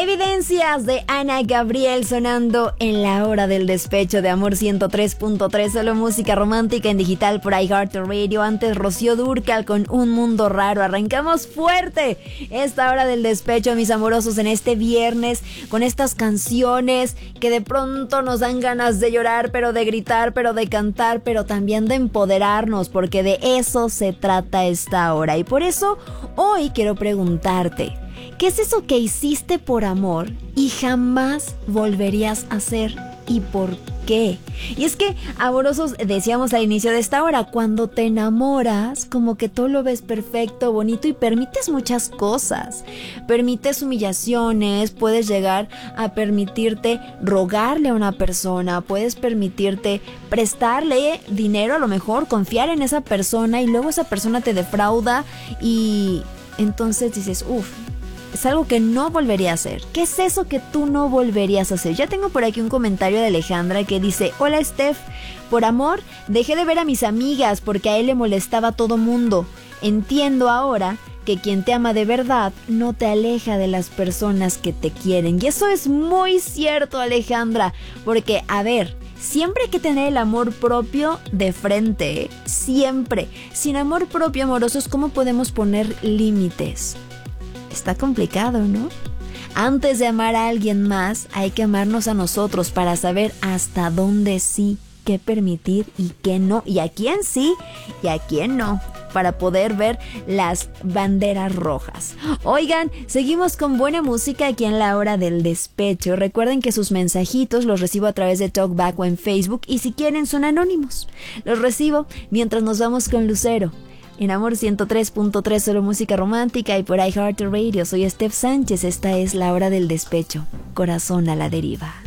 Evidencias de Ana Gabriel sonando en la hora del despecho de Amor 103.3, solo música romántica en digital por iHeartRadio. Antes Rocío Dúrcal con Un Mundo Raro. Arrancamos fuerte esta hora del despecho, mis amorosos, en este viernes con estas canciones que de pronto nos dan ganas de llorar, pero de gritar, pero de cantar, pero también de empoderarnos, porque de eso se trata esta hora. Y por eso hoy quiero preguntarte, ¿qué es eso que hiciste por amor y jamás volverías a hacer? ¿Y por qué? Y es que, amorosos, decíamos al inicio de esta hora, cuando te enamoras, como que todo lo ves perfecto, bonito y permites muchas cosas. Permites humillaciones, puedes llegar a permitirte rogarle a una persona, puedes permitirte prestarle dinero, a lo mejor confiar en esa persona y luego esa persona te defrauda y entonces dices, es algo que no volvería a hacer. ¿Qué es eso que tú no volverías a hacer? Ya tengo por aquí un comentario de Alejandra que dice: hola Steph, por amor dejé de ver a mis amigas porque a él le molestaba a todo mundo. Entiendo ahora que quien te ama de verdad no te aleja de las personas que te quieren. Y eso es muy cierto, Alejandra, porque a ver, siempre hay que tener el amor propio de frente, ¿eh? Siempre. Sin amor propio, amorosos, ¿cómo podemos poner límites? Está complicado, ¿no? Antes de amar a alguien más, hay que amarnos a nosotros para saber hasta dónde sí, qué permitir y qué no, y a quién sí y a quién no, para poder ver las banderas rojas. Oigan, seguimos con buena música aquí en la hora del despecho. Recuerden que sus mensajitos los recibo a través de Talkback o en Facebook, y si quieren son anónimos. Los recibo mientras nos vamos con Lucero en Amor 103.3, solo música romántica, y por iHeartRadio. Soy Steph Sánchez, esta es la hora del despecho. Corazón a la deriva.